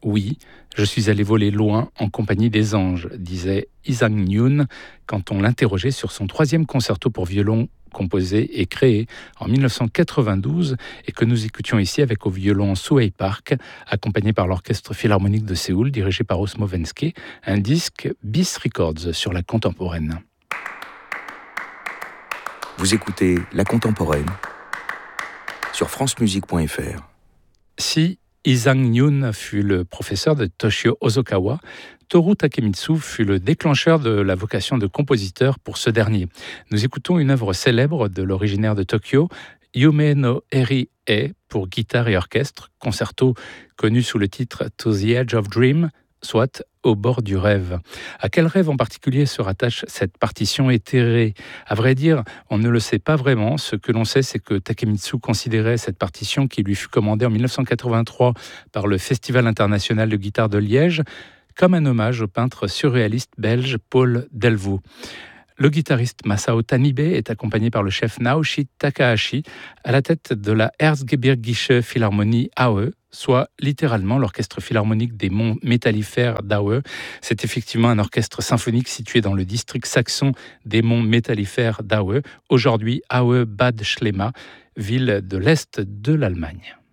Oui, je suis allé voler loin en compagnie des anges, disait Isang Nyun quand on l'interrogeait sur son troisième concerto pour violon composé et créé en 1992 et que nous écoutions ici avec au violon Suey Park, accompagné par l'Orchestre Philharmonique de Séoul, dirigé par Osmo Venske, un disque Bis Records sur la contemporaine. Vous écoutez La Contemporaine sur francemusique.fr. Si Isang Nyun fut le professeur de Toshio Hosokawa, Toru Takemitsu fut le déclencheur de la vocation de compositeur pour ce dernier. Nous écoutons une œuvre célèbre de l'originaire de Tokyo, Yume no Eri e pour guitare et orchestre, concerto connu sous le titre To the Edge of Dream, soit au bord du rêve. À quel rêve en particulier se rattache cette partition éthérée ? À vrai dire, on ne le sait pas vraiment. Ce que l'on sait, c'est que Takemitsu considérait cette partition qui lui fut commandée en 1983 par le Festival international de guitare de Liège comme un hommage au peintre surréaliste belge Paul Delvaux. Le guitariste Masao Tanibe est accompagné par le chef Naoshi Takahashi à la tête de la Erzgebirgische Philharmonie Aue, soit littéralement l'orchestre philharmonique des monts métallifères d'Aue. C'est effectivement un orchestre symphonique situé dans le district saxon des monts métallifères d'Aue, aujourd'hui Aue-Bad Schlema, ville de l'Est de l'Allemagne.